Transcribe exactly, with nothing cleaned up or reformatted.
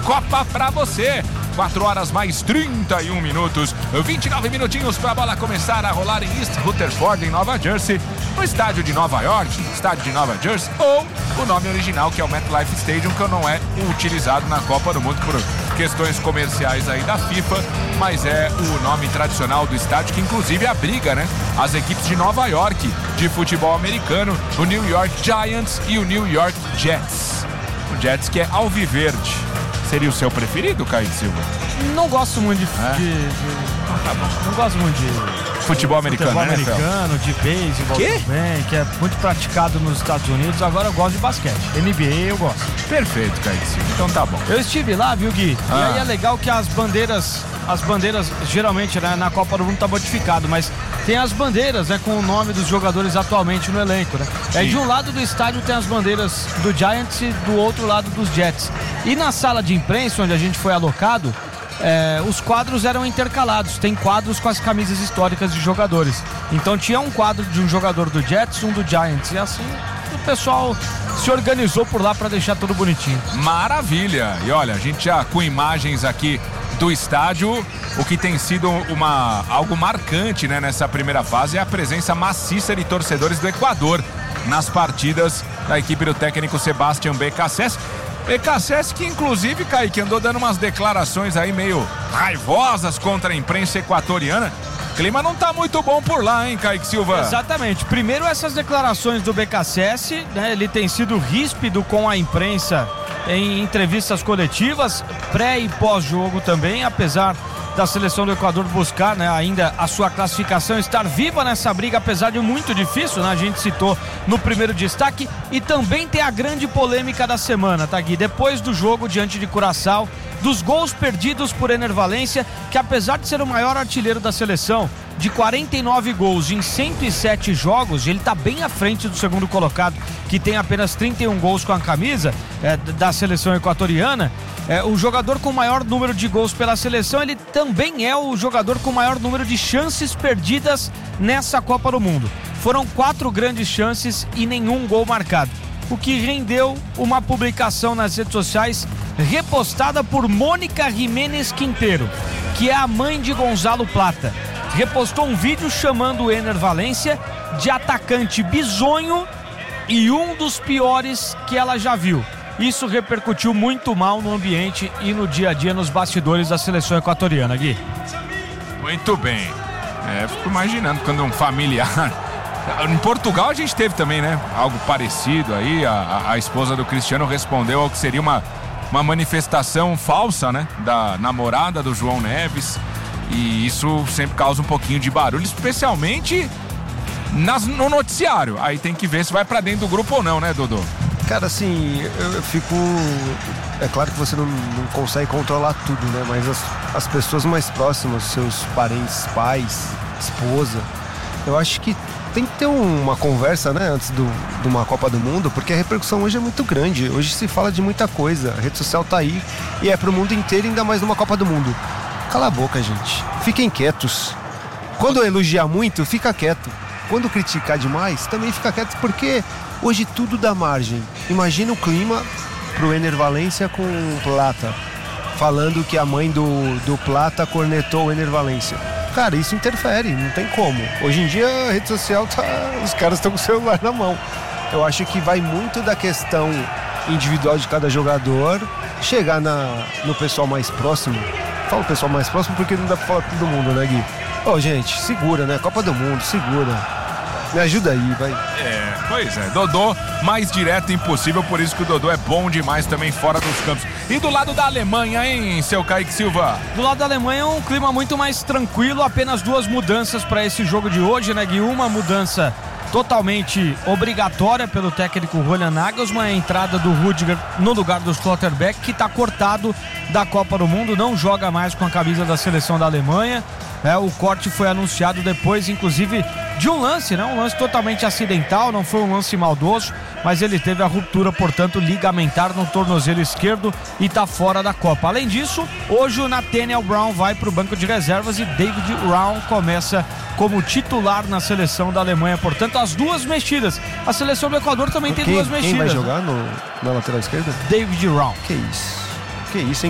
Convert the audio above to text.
Copa pra você. quatro horas mais trinta e um minutos, vinte e nove minutinhos pra bola começar a rolar em East Rutherford, em Nova Jersey, no estádio de Nova York, estádio de Nova Jersey, ou o nome original, que é o MetLife Stadium, que não é utilizado na Copa do Mundo por questões comerciais aí da FIFA, mas é o nome tradicional do estádio, que inclusive abriga, né, as equipes de Nova York de futebol americano, o New York Giants e o New York Jets. O Jets que é alviverde. Seria o seu preferido, Kaique Silva? Não gosto muito de... É? de, de tá bom. Não gosto muito de... Futebol americano, futebol né, americano, de beisebol também, que é muito praticado nos Estados Unidos. Agora eu gosto de basquete. N B A eu gosto. Perfeito, Kaique Silva. Então tá bom. Eu estive lá, viu, Gui? Ah. E aí é legal que as bandeiras... As bandeiras, geralmente, né, na Copa do Mundo tá modificado, mas tem as bandeiras, né, com o nome dos jogadores atualmente no elenco, né? Aí de um lado do estádio tem as bandeiras do Giants e do outro lado dos Jets. E na sala de imprensa, onde a gente foi alocado, é, os quadros eram intercalados. Tem quadros com as camisas históricas de jogadores. Então tinha um quadro de um jogador do Jets, um do Giants. E assim o pessoal se organizou por lá para deixar tudo bonitinho. Maravilha! E olha, a gente já com imagens aqui do estádio, o que tem sido uma, algo marcante, né, nessa primeira fase é a presença maciça de torcedores do Equador nas partidas da equipe do técnico Sebastián Beccacece. Beccacece que inclusive, Kaique, andou dando umas declarações aí meio raivosas contra a imprensa equatoriana. O clima não tá muito bom por lá, hein, Kaique Silva? Exatamente. Primeiro, essas declarações do Beccacece, né, ele tem sido ríspido com a imprensa em entrevistas coletivas, pré e pós-jogo também, apesar da seleção do Equador buscar, né, ainda a sua classificação, estar viva nessa briga, apesar de muito difícil, né, a gente citou no primeiro destaque. E também tem a grande polêmica da semana, tá, Gui? Depois do jogo diante de Curaçao, dos gols perdidos por Ener Valencia, que apesar de ser o maior artilheiro da seleção, de quarenta e nove gols em cento e sete jogos, ele está bem à frente do segundo colocado, que tem apenas trinta e um gols com a camisa é, da seleção equatoriana. É, o jogador com maior número de gols pela seleção, ele também é o jogador com maior número de chances perdidas nessa Copa do Mundo. Foram quatro grandes chances e nenhum gol marcado, o que rendeu uma publicação nas redes sociais repostada por Mônica Jiménez Quintero, que é a mãe de Gonzalo Plata. Repostou um vídeo chamando o Ener Valencia de atacante bizonho e um dos piores que ela já viu. Isso repercutiu muito mal no ambiente e no dia a dia nos bastidores da seleção equatoriana, Gui. Muito bem. É, fico imaginando quando um familiar... Em Portugal a gente teve também, né, algo parecido aí. A, a, a esposa do Cristiano respondeu ao que seria uma, uma manifestação falsa, né, da namorada do João Neves. E isso sempre causa um pouquinho de barulho, especialmente nas, no noticiário. Aí tem que ver se vai pra dentro do grupo ou não, né, Dodô? Cara, assim, eu, eu fico... É claro que você não, não consegue controlar tudo, né? Mas as, as pessoas mais próximas, seus parentes, pais, esposa, eu acho que tem que ter uma conversa, né, antes do, de uma Copa do Mundo, porque a repercussão hoje é muito grande. Hoje se fala de muita coisa, a rede social tá aí e é pro mundo inteiro, ainda mais numa Copa do Mundo. Cala a boca, gente. Fiquem quietos. Quando elogiar muito, fica quieto. Quando criticar demais, também fica quieto, porque hoje tudo dá margem. Imagina o clima pro Ener Valencia com Plata, falando que a mãe do, do Plata cornetou o Ener Valencia. Cara, isso interfere, não tem como. Hoje em dia a rede social tá... Os caras estão com o celular na mão. Eu acho que vai muito da questão individual de cada jogador, chegar na, no pessoal mais próximo. Fala o pessoal mais próximo porque não dá pra falar pra todo mundo, né, Gui? Ô, oh, gente, segura, né? Copa do Mundo, segura. Me ajuda aí, vai. É, pois é. Dodô, mais direto impossível, por isso que o Dodô é bom demais também fora dos campos. E do lado da Alemanha, hein, seu Kaique Silva? Do lado da Alemanha, um clima muito mais tranquilo, apenas duas mudanças para esse jogo de hoje, né, Gui? Uma mudança totalmente obrigatória pelo técnico Julian Nagelsmann, a entrada do Rüdiger no lugar do Schlotterbeck, que está cortado da Copa do Mundo, não joga mais com a camisa da seleção da Alemanha. É, o corte foi anunciado depois, inclusive, de um lance, né? Um lance totalmente acidental, não foi um lance maldoso, mas ele teve a ruptura, portanto, ligamentar no tornozelo esquerdo e está fora da Copa. Além disso, hoje o Nathaniel Brown vai para o banco de reservas e David Raum começa como titular na seleção da Alemanha. Portanto, as duas mexidas. A seleção do Equador também quem, tem duas mexidas. Quem vai jogar no, na lateral esquerda? David Raum. Que isso? Que isso, hein?